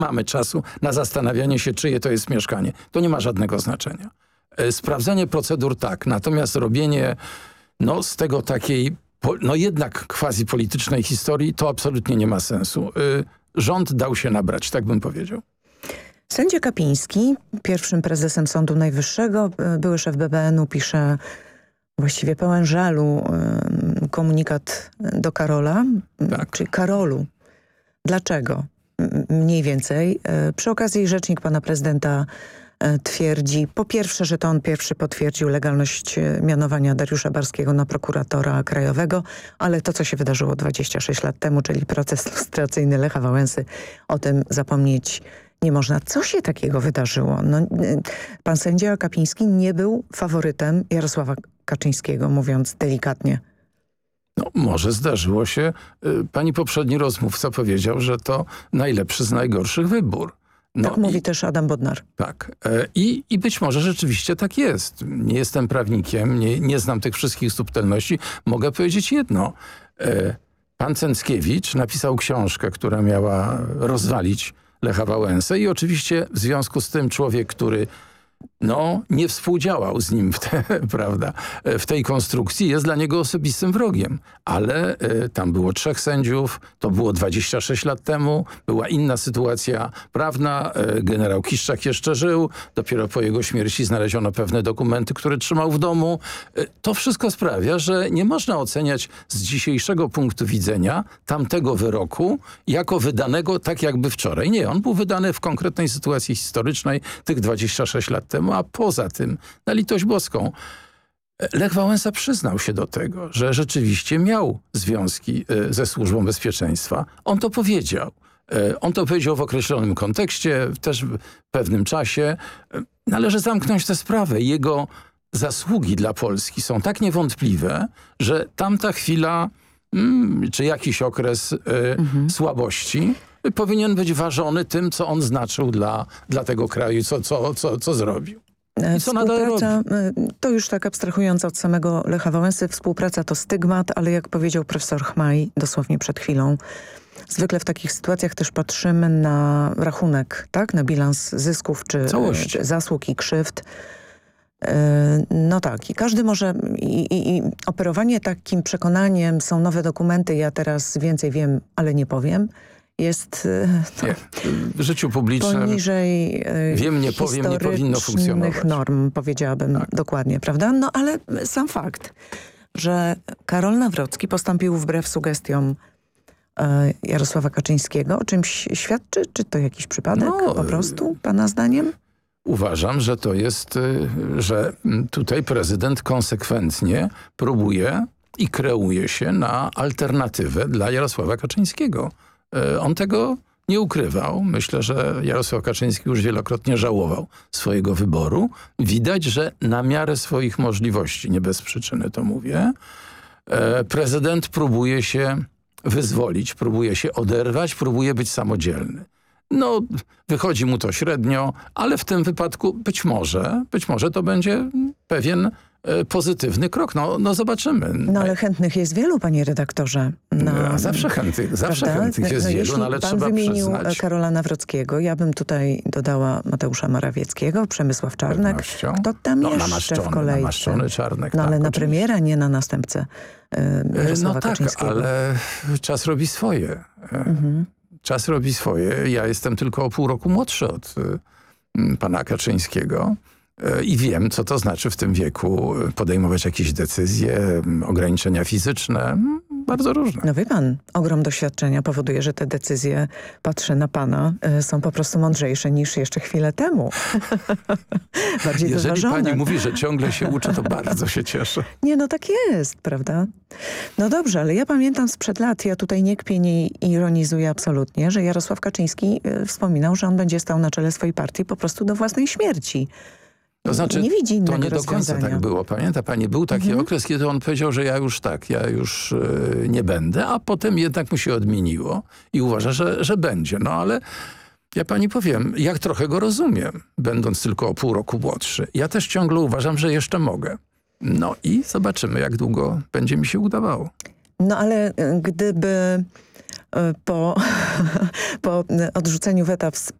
mamy czasu na zastanawianie się, czyje to jest mieszkanie. To nie ma żadnego znaczenia. Sprawdzenie procedur tak, natomiast robienie z tego takiej jednak quasi-politycznej historii, to absolutnie nie ma sensu. Rząd dał się nabrać, tak bym powiedział. Sędzia Kapiński, pierwszym prezesem Sądu Najwyższego, były szef BBN-u, pisze właściwie pełen żalu komunikat do Karola, tak. Czyli Karolu. Dlaczego? Mniej więcej. Przy okazji rzecznik pana prezydenta twierdzi, po pierwsze, że to on pierwszy potwierdził legalność mianowania Dariusza Barskiego na prokuratora krajowego, ale to, co się wydarzyło 26 lat temu, czyli proces lustracyjny Lecha Wałęsy, o tym zapomnieć nie można. Co się takiego wydarzyło? Pan sędzia Kapiński nie był faworytem Jarosława Kaczyńskiego, mówiąc delikatnie. Może zdarzyło się. Pani poprzedni rozmówca powiedział, że to najlepszy z najgorszych wybór. Tak mówi też Adam Bodnar. Tak. I być może rzeczywiście tak jest. Nie jestem prawnikiem, nie znam tych wszystkich subtelności. Mogę powiedzieć jedno. Pan Cęckiewicz napisał książkę, która miała rozwalić Lecha Wałęsę i oczywiście w związku z tym człowiek, który nie współdziałał z nim w tej konstrukcji, jest dla niego osobistym wrogiem. Ale tam było 3 sędziów, to było 26 lat temu, była inna sytuacja prawna, generał Kiszczak jeszcze żył, dopiero po jego śmierci znaleziono pewne dokumenty, które trzymał w domu. To wszystko sprawia, że nie można oceniać z dzisiejszego punktu widzenia tamtego wyroku jako wydanego tak jakby wczoraj. Nie, on był wydany w konkretnej sytuacji historycznej tych 26 lat temu, a poza tym, na litość boską, Lech Wałęsa przyznał się do tego, że rzeczywiście miał związki ze Służbą Bezpieczeństwa. On to powiedział. On to powiedział w określonym kontekście, też w pewnym czasie. Należy zamknąć tę sprawę. Jego zasługi dla Polski są tak niewątpliwe, że tamta chwila, czy jakiś okres słabości powinien być ważony tym, co on znaczył dla tego kraju, co zrobił. Współpraca, to już tak abstrahując od samego Lecha Wałęsy, współpraca to stygmat, ale jak powiedział profesor Chmaj dosłownie przed chwilą, zwykle w takich sytuacjach też patrzymy na rachunek, tak? Na bilans zysków czy zasług i krzywd. Tak, i każdy może i operowanie takim przekonaniem, są nowe dokumenty, ja teraz więcej wiem, ale nie powiem, jest w życiu publicznym poniżej wiem, nie powiem, nie powinno funkcjonować. Norm, powiedziałabym dokładnie, prawda? Ale sam fakt, że Karol Nawrocki postąpił wbrew sugestiom Jarosława Kaczyńskiego, o czymś świadczy? Czy to jakiś przypadek po prostu, pana zdaniem? Uważam, że to jest, że tutaj prezydent konsekwentnie próbuje i kreuje się na alternatywę dla Jarosława Kaczyńskiego. On tego nie ukrywał. Myślę, że Jarosław Kaczyński już wielokrotnie żałował swojego wyboru. Widać, że na miarę swoich możliwości, nie bez przyczyny to mówię, prezydent próbuje się wyzwolić, próbuje się oderwać, próbuje być samodzielny. Wychodzi mu to średnio, ale w tym wypadku być może to będzie pewien pozytywny krok. Zobaczymy. Ale chętnych jest wielu, panie redaktorze. Zawsze chętnych jest wielu, ale trzeba pan wymienił przyznać. Karola Nawrockiego, ja bym tutaj dodała Mateusza Morawieckiego, Przemysław Czarnek. Kto tam jeszcze w kolejce? Namaszczony Czarnek. Ale na oczywiście. premiera, nie na następcę Jarosława Kaczyńskiego. Ale czas robi swoje. Czas robi swoje. Ja jestem tylko o pół roku młodszy od pana Kaczyńskiego i wiem, co to znaczy w tym wieku podejmować jakieś decyzje, ograniczenia fizyczne, bardzo różne. Wie pan, ogrom doświadczenia powoduje, że te decyzje, patrzę na pana, są po prostu mądrzejsze niż jeszcze chwilę temu. Bardziej Jeżeli wyważone. pani mówi, że ciągle się uczy, to bardzo się cieszę. Tak jest, prawda? Dobrze, ale ja pamiętam sprzed lat, ja tutaj nie kpię, nie ironizuję absolutnie, że Jarosław Kaczyński wspominał, że on będzie stał na czele swojej partii po prostu do własnej śmierci. To znaczy, nie widzi innego to nie do końca tak było. Pamięta pani, był taki okres, kiedy on powiedział, że ja już nie będę, a potem jednak mu się odmieniło i uważa, że będzie. Ale ja pani powiem, jak trochę go rozumiem, będąc tylko o pół roku młodszy. Ja też ciągle uważam, że jeszcze mogę. I zobaczymy, jak długo będzie mi się udawało. Ale gdyby po, po odrzuceniu weta